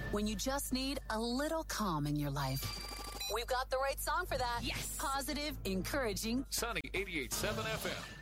When you just need a little calm in your life. We've got the right song for that. Yes. Positive, encouraging. Sunny 88.7 FM.